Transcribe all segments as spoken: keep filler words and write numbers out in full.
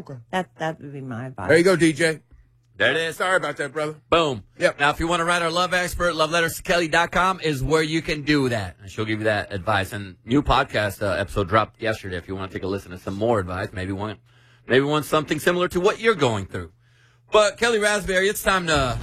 Okay. That that would be my advice. There you go, D J. There it is. Sorry about that, brother. Boom. Yep. Now, if you want to write our love expert, love letters to kelly dot com is where you can do that. And she'll give you that advice. And new podcast uh, episode dropped yesterday. If you want to take a listen to some more advice, maybe want, maybe want something similar to what you're going through. But Kelly Raspberry, it's time to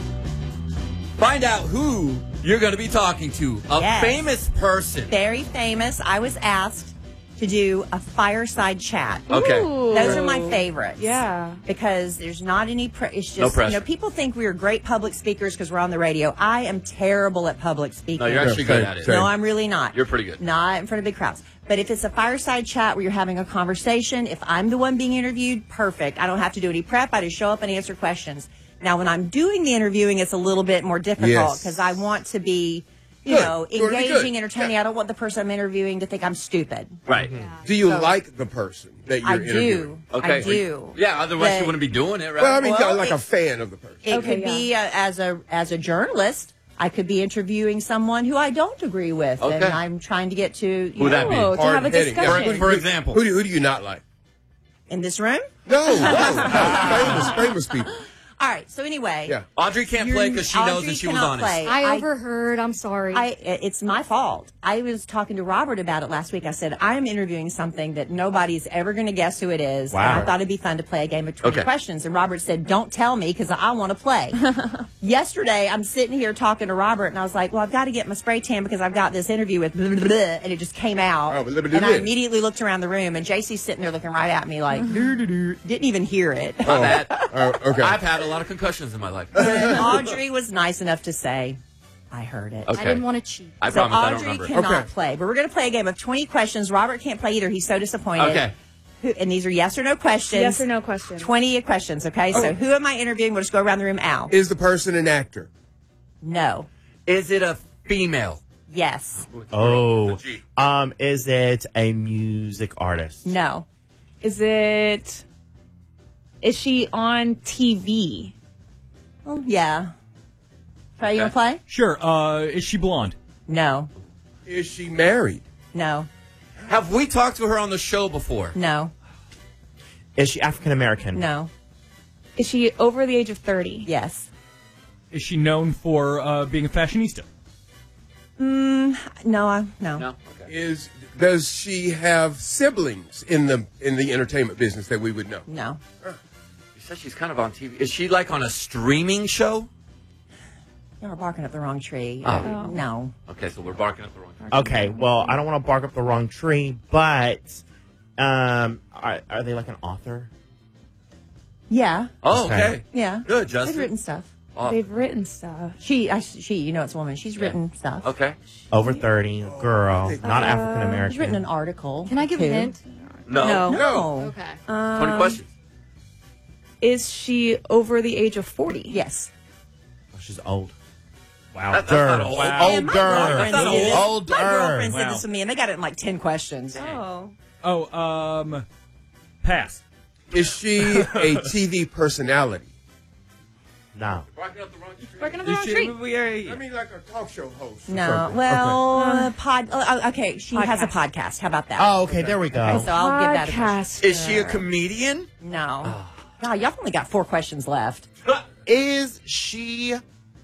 find out who you're going to be talking to. A Yes. famous person. Very famous. I was asked to do a fireside chat. Okay. Ooh. Those are my favorites. Yeah. Because there's not any, pre- it's just, No pressure. you know, people think we are great public speakers because we're on the radio. I am terrible at public speaking. No, you're actually Yeah, good same, at it. same. No, I'm really not. You're pretty good. Not in front of big crowds. But if it's a fireside chat where you're having a conversation, if I'm the one being interviewed, perfect. I don't have to do any prep. I just show up and answer questions. Now, when I'm doing the interviewing, it's a little bit more difficult Yes. because I want to be, you Good. know, You wanna be engaging, good. entertaining. Yeah. I don't want the person I'm interviewing to think I'm stupid. Right. Do you like the person that you're I interviewing? do. Okay. I do. Yeah, otherwise But- you wouldn't be doing it, right? Well, I mean, Well, like it- a fan of the person. It Okay, could be uh, as a as a journalist. I could be interviewing someone who I don't agree with, and Okay. I'm trying to get to you Who'd that be? Oh, to have a Hard-headed. Yeah, discussion. who do you- For example. Who do, who do you not like? in this room. No, no, no. famous, famous people. All right. So anyway, Yeah. Audrey can't you're- play because she knows Audrey that she was cannot honest. play. I overheard. I'm sorry. I, it's my fault. I was talking to Robert about it last week. I said, I am interviewing something that nobody's ever going to guess who it is. Wow. And I thought it'd be fun to play a game of twenty Okay. questions. And Robert said, don't tell me because I want to play. Yesterday, I'm sitting here talking to Robert, and I was like, well, I've got to get my spray tan because I've got this interview with blah, blah, blah, and it just came out. Oh, blah, blah, blah, and I blah. immediately looked around the room, and J C's sitting there looking right at me like, doo, doo, doo. Didn't even hear it. My bad. Oh, okay. I've had a lot of concussions in my life. And Audrey was nice enough to say, I heard it. Okay. I didn't want to cheat. I So promise I don't Audrey remember. cannot Okay. play, but we're going to play a game of twenty questions. Robert can't play either. He's so disappointed. Okay. Who, and these are yes or no questions. Yes or no question. twenty questions, okay? So Oh. who am I interviewing? We'll just go around the room. Al. Is the person an actor? No. Is it a female? Yes. Oh, G. um, is it a music artist? No. Is it? Is she on T V? Oh, yeah. Trey, you want to play? Sure. Uh, is she blonde? No. Is she married? No. Have we talked to her on the show before? No. Is she African American? No. Is she over the age of thirty? Yes. Is she known for uh, being a fashionista? Mm, no. I, no. No. Okay. Is does she have siblings in the in the entertainment business that we would know? No. You said she's kind of on T V. Is she like on a streaming show? You're barking up the wrong tree. Oh. Uh, no. Okay, so we're barking up the wrong tree. Okay, well, I don't want to bark up the wrong tree, but um, are, are they like an author? Yeah. Oh, Okay. okay. Yeah. Good, They've Justin. written stuff. Oh, They've written stuff. She, I, she, you know, it's a woman. She's written stuff. okay. Over thirty, girl, not African American. She's written an article. Can I give too. a hint? No. No. No. Okay. twenty questions. Is she over the age of forty? Yes. Oh, she's old. Wow, That- that's not older, old. Wow. And my girlfriend That's not did this. old. My girlfriend Wow. said this to me, and they got it in like ten questions. Oh. Oh, um, pass. Is she a T V personality? No. Barking up the wrong tree. Barking up the Is wrong she- tree. we are- I mean, like a talk show host. or No. something. Well, Okay. uh, pod. Oh, okay, she has a podcast. How about that? Oh, okay, there we go. Okay, so I'll give that a push. Podcast. Is she a comedian? No. God, y'all only got four questions left. Is she?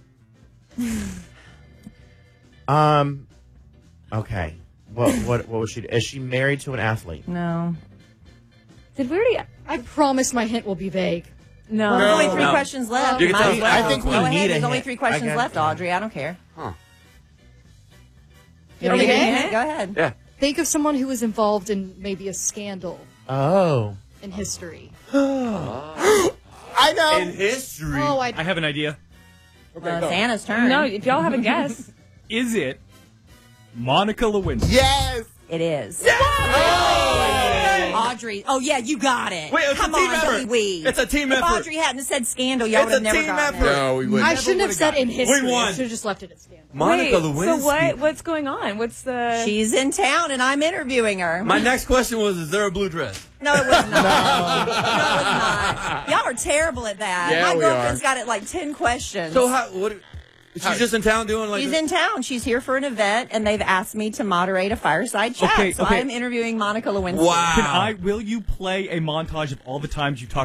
um. Okay. What what what was she? Is she married to an athlete? No. Did we already? I promise my hint will be vague. No. Well, there's only three No. questions left. You can Might tell as us well. I think we Go ahead. need a There's only hint. three questions I got- left, Audrey. I don't care. Huh. You don't Okay. need a hint? Go ahead. Yeah. Think of someone who was involved in maybe a scandal Oh. in history. I know. In history. Oh, I. I have an idea. Okay, Uh, go. it's Anna's turn. No, if y'all have a guess. Is it Monica Lewinsky? Yes. It is. Audrey. Oh, yeah, you got it. Wait, it's a Come team on, effort. don't be weak. It's a team if effort. Audrey hadn't said scandal, y'all It's would have a never team gotten effort. it. No, we wouldn't. I shouldn't have said in history. We won. I should have just left it at scandal. Monica Wait, Lewinsky. so what? What's going on? What's the? She's in town, and I'm interviewing her. My next question was, is there a blue dress? No, it was not. no. it was not. Y'all are terrible at that. Yeah, My we girlfriend's are. got it like ten questions. So how, what, she's just in town doing like She's this? in town. She's here for an event, and they've asked me to moderate a fireside chat. Okay, so okay. I am interviewing Monica Lewinsky. Wow. Can I? Will you play a montage of all the times you talk